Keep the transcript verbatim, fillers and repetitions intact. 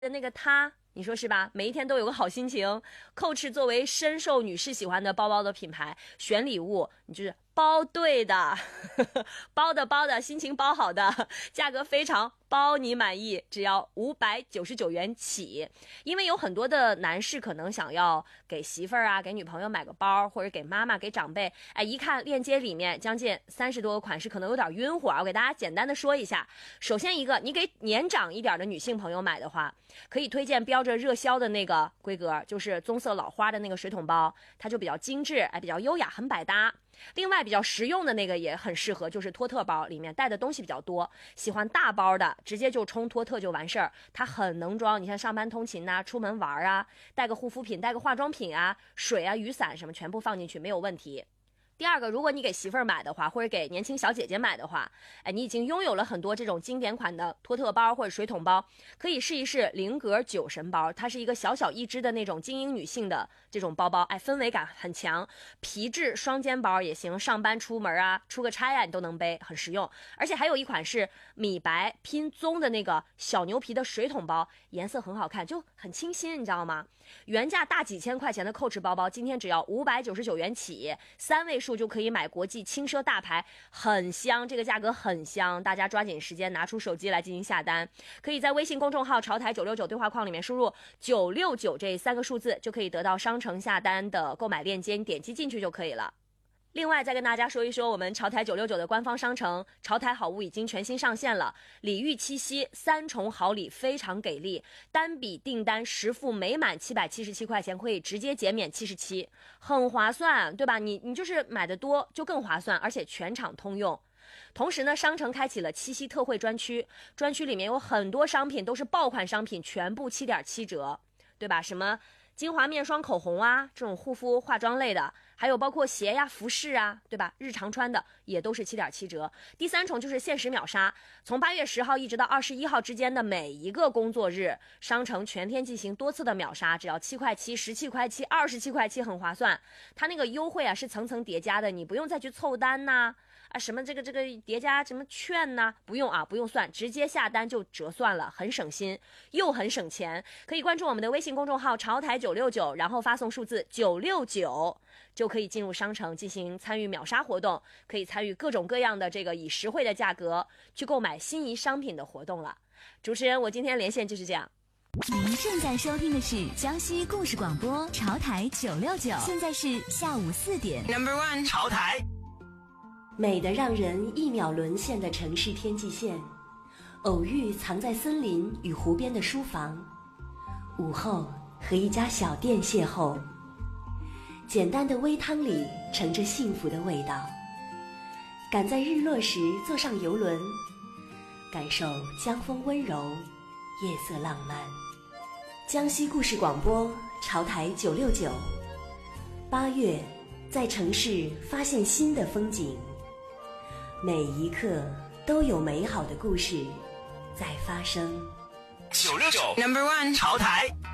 的那个他，你说是吧？每一天都有个好心情。Coach 作为深受女士喜欢的包包的品牌，选礼物你就是包对的，包的包的，心情包好的，价格非常包你满意，只要五百九十九元起。因为有很多的男士可能想要给媳妇儿啊，给女朋友买个包，或者给妈妈、给长辈，哎，一看链接里面将近三十多个款式，可能有点晕火。我给大家简单的说一下。首先一个，你给年长一点的女性朋友买的话，可以推荐标着热销的那个规格，就是棕色老花的那个水桶包，它就比较精致，哎，比较优雅，很百搭。另外比较实用的那个也很适合，就是托特包，里面带的东西比较多，喜欢大包的直接就冲托特就完事儿，它很能装。你看上班通勤啊，出门玩啊，带个护肤品，带个化妆品啊，水啊，雨伞什么全部放进去没有问题。第二个，如果你给媳妇儿买的话，或者给年轻小姐姐买的话，哎，你已经拥有了很多这种经典款的托特包或者水桶包，可以试一试菱格酒神包，它是一个小小一只的那种精英女性的这种包包，哎，氛围感很强，皮质双肩包也行，上班出门啊，出个差啊，你都能背，很实用。而且还有一款是米白拼棕的那个小牛皮的水桶包，颜色很好看，就很清新，你知道吗？原价大几千块钱的 Coach 包包，今天只要五百九十九元起，三位数就可以买国际轻奢大牌，很香，这个价格很香，大家抓紧时间拿出手机来进行下单。可以在微信公众号潮台九六九对话框里面输入九六九这三个数字，就可以得到商城下单的购买链接，你点击进去就可以了。另外再跟大家说一说我们潮台九六九的官方商城，潮台好物已经全新上线了，礼遇七夕三重好礼非常给力，单笔订单实付每满七百七十七块钱可以直接减免七十七，很划算，对吧？你你就是买的多就更划算，而且全场通用。同时呢，商城开启了七夕特惠专区，专区里面有很多商品都是爆款商品，全部 七点七折，对吧？什么精华面霜口红啊，这种护肤化妆类的，还有包括鞋呀、服饰啊，对吧？日常穿的也都是 七点七折。第三重就是限时秒杀，从八月十号一直到二十一号之间的每一个工作日，商城全天进行多次的秒杀，只要七块七、十七块七、二十七块七，很划算。它那个优惠啊是层层叠加的，你不用再去凑单呐、啊，什么这个这个叠加什么券呐、啊，不用啊，不用算，直接下单就折算了，很省心又很省钱。可以关注我们的微信公众号潮台九六九，然后发送数字九六九，就可以进入商城进行参与秒杀活动，可以参与各种各样的这个以实惠的价格去购买心仪商品的活动了。主持人，我今天连线就是这样。 您正在收听的是江西故事广播潮台九六九，现在是下午四点。Number one 潮台， 美得让人一秒沦陷的城市天际线，偶遇藏在森林与湖边的书房，午后和一家小店邂逅，简单的微汤里盛着幸福的味道。赶在日落时坐上游轮，感受江风温柔，夜色浪漫。江西故事广播潮台九六九，八月在城市发现新的风景，每一刻都有美好的故事在发生。 九六九 Number One 潮台。